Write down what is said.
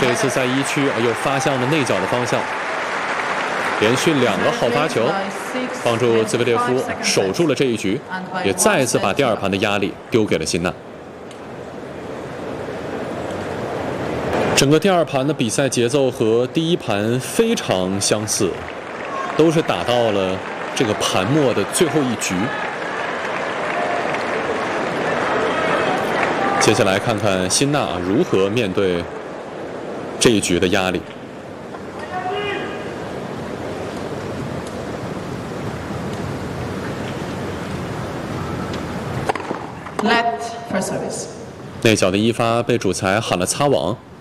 这次在一区又发向了内角的方向，连续2个好发球，帮助兹维列夫守住了这一局，也再一次把第2盘的压力丢给了辛纳。整个第2盘的比赛节奏和第1盘非常相似，都是打到了这个盘末的最后一局。接下来看看辛纳如何面对这一局的压力。 Let for service。 内角的一发被主裁喊了擦网。